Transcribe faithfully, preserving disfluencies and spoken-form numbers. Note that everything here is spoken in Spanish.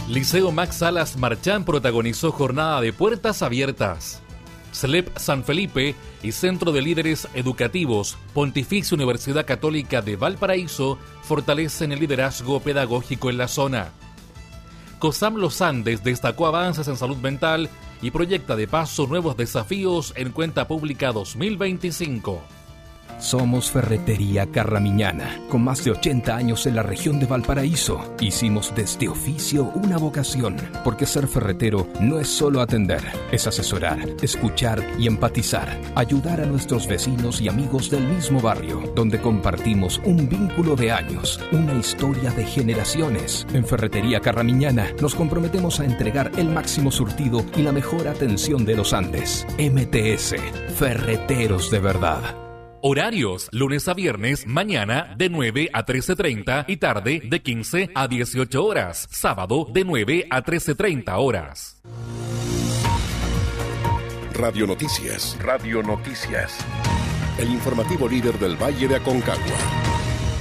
Liceo Max Salas Marchán protagonizó jornada de puertas abiertas. C E L E P San Felipe y Centro de Líderes Educativos Pontificia Universidad Católica de Valparaíso fortalecen el liderazgo pedagógico en la zona. COSAM Los Andes destacó avances en salud mental y proyecta de paso nuevos desafíos en Cuenta Pública dos mil veinticinco. Somos Ferretería Carramiñana, con más de ochenta años en la región de Valparaíso. Hicimos de este oficio una vocación, porque ser ferretero no es solo atender, es asesorar, escuchar y empatizar, ayudar a nuestros vecinos y amigos del mismo barrio, donde compartimos un vínculo de años, una historia de generaciones. En Ferretería Carramiñana nos comprometemos a entregar el máximo surtido y la mejor atención de los Andes. M T S, Ferreteros de verdad. Horarios, lunes a viernes, mañana de nueve a trece treinta y tarde de quince a dieciocho horas. Sábado de nueve a trece treinta horas. Radio Noticias. Radio Noticias. El informativo líder del Valle de Aconcagua.